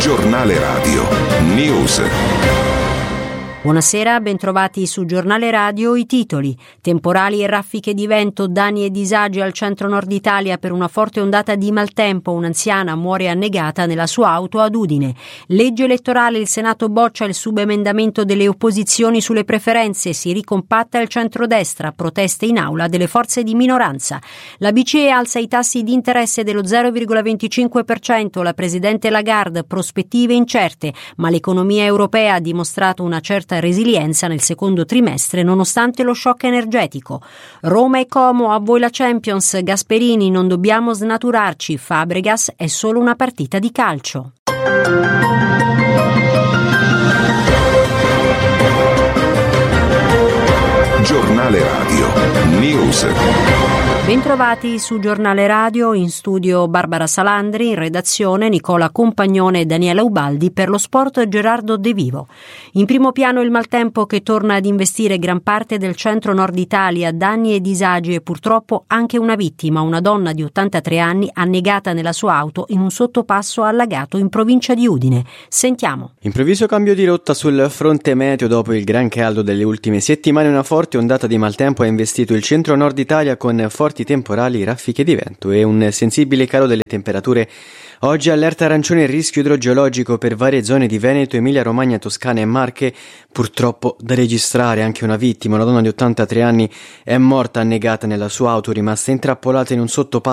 Giornale Radio News. Buonasera, bentrovati su Giornale Radio. I titoli: temporali e raffiche di vento, danni e disagi al centro-nord Italia per una forte ondata di maltempo. Un'anziana muore annegata nella sua auto ad Udine. Legge elettorale, il Senato boccia il subemendamento delle opposizioni sulle preferenze, si ricompatta il centrodestra, proteste in aula delle forze di minoranza. La BCE alza i tassi di interesse dello 0,25%, la presidente Lagarde, prospettive incerte, ma l'economia europea ha dimostrato una certa resilienza nel secondo trimestre nonostante lo shock energetico. Roma e Como, a voi la Champions. Gasperini, non dobbiamo snaturarci. Fabregas, è solo una partita di calcio. Giornale Radio News. Bentrovati su Giornale Radio, in studio Barbara Salandri, in redazione Nicola Compagnone e Daniela Ubaldi, per lo sport Gerardo De Vivo. In primo piano il maltempo che torna ad investire gran parte del centro-nord Italia, danni e disagi e purtroppo anche una vittima, una donna di 83 anni annegata nella sua auto in un sottopasso allagato in provincia di Udine. Sentiamo. Improvviso cambio di rotta sul fronte meteo dopo il gran caldo delle ultime settimane. Una forte ondata di maltempo ha investito il centro-nord Italia con forti temporali, raffiche di vento e un sensibile calo delle temperature. Oggi allerta arancione il rischio idrogeologico per varie zone di Veneto, Emilia Romagna, Toscana e Marche. Purtroppo da registrare anche una vittima, una donna di 83 anni è morta annegata nella sua auto, rimasta intrappolata in un sottopasso